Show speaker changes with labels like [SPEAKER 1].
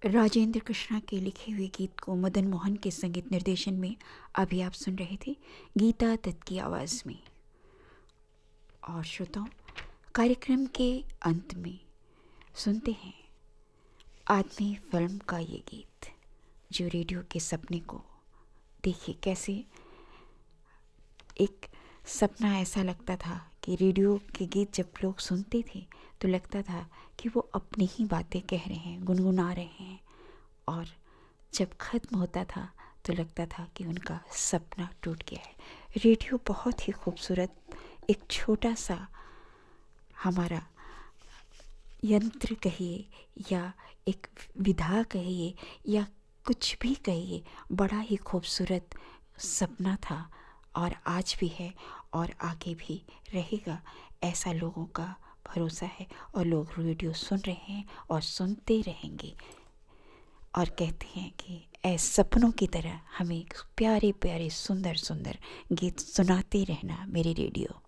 [SPEAKER 1] राजेंद्र कृष्णा के लिखे हुए गीत को मदन मोहन के संगीत निर्देशन में अभी आप सुन रहे थे गीता दत्त की आवाज़ में। और श्रोताओं, कार्यक्रम के अंत में सुनते हैं आदमी फिल्म का ये गीत, जो रेडियो के सपने को देखिए कैसे एक सपना ऐसा लगता था कि रेडियो के गीत जब लोग सुनते थे तो लगता था कि वो अपनी ही बातें कह रहे हैं, गुनगुना रहे हैं, और जब ख़त्म होता था तो लगता था कि उनका सपना टूट गया है। रेडियो बहुत ही खूबसूरत एक छोटा सा हमारा यंत्र कहिए या एक विधा कहिए या कुछ भी कहिए, बड़ा ही खूबसूरत सपना था और आज भी है और आगे भी रहेगा, ऐसा लोगों का भरोसा है। और लोग रेडियो सुन रहे हैं और सुनते रहेंगे और कहते हैं कि ऐसे सपनों की तरह हमें प्यारे प्यारे सुंदर सुंदर गीत सुनाते रहना मेरे रेडियो।